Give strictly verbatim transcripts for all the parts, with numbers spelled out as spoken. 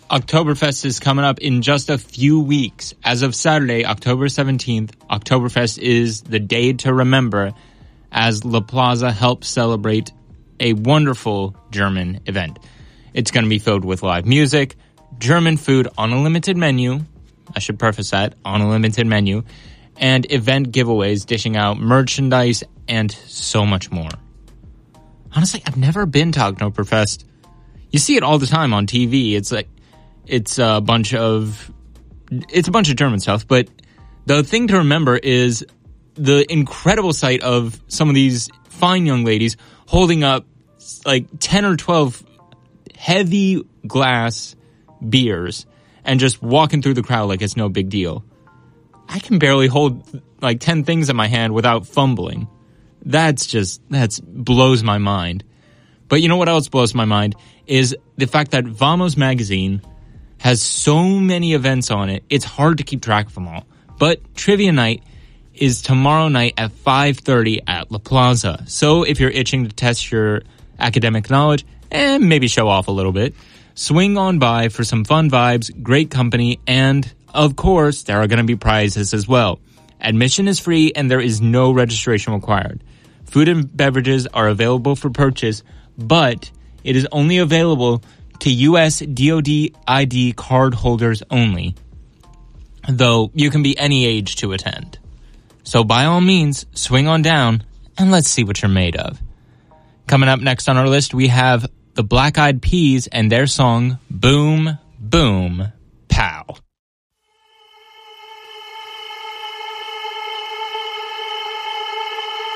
Oktoberfest is coming up in just a few weeks. As of Saturday, October seventeenth, Oktoberfest is the day to remember as La Plaza helps celebrate a wonderful German event. It's going to be filled with live music, German food on a limited menu, I should preface that, on a limited menu, and event giveaways dishing out merchandise and so much more. Honestly, I've never been to Oktoberfest. You see it all the time on T V. It's like, it's a bunch of, it's a bunch of German stuff, but the thing to remember is the incredible sight of some of these fine young ladies holding up like ten or twelve heavy glass beers and just walking through the crowd like it's no big deal. I can barely hold like ten things in my hand without fumbling. That's just, that's blows my mind. But you know what else blows my mind is the fact that Vamos magazine has so many events on it, it's hard to keep track of them all. But Trivia Night is tomorrow night at five thirty at La Plaza. So if you're itching to test your academic knowledge and maybe show off a little bit, swing on by for some fun vibes, great company, and of course, there are going to be prizes as well. Admission is free and there is no registration required. Food and beverages are available for purchase, but it is only available to U S D O D I D card holders only, though you can be any age to attend. So by all means, swing on down and let's see what you're made of. Coming up next on our list, we have the Black Eyed Peas and their song, Boom, Boom, Pow.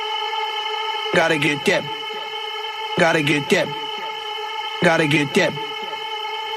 Gotta get that. Gotta get that. Gotta get that.